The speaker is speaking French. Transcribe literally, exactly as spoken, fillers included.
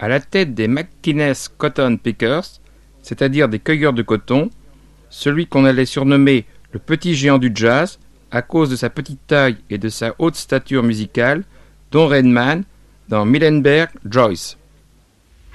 À la tête des McInnes Cotton Pickers, c'est-à-dire des cueilleurs de coton, celui qu'on allait surnommer le petit géant du jazz, à cause de sa petite taille et de sa haute stature musicale, Don Redman dans Milenberg Joyce.